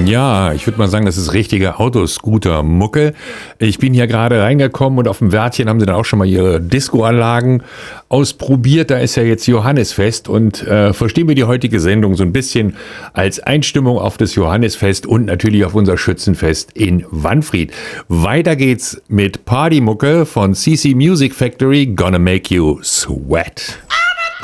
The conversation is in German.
Ja, ich würde mal sagen, das ist richtige Autoscooter-Mucke. Ich bin hier gerade reingekommen und auf dem Wörtchen haben sie dann auch schon mal ihre Disco-Anlagen ausprobiert. Da ist ja jetzt Johannisfest und verstehen wir die heutige Sendung so ein bisschen als Einstimmung auf das Johannisfest und natürlich auf unser Schützenfest in Wanfried. Weiter geht's mit Partymucke von CC Music Factory, Gonna Make You Sweat.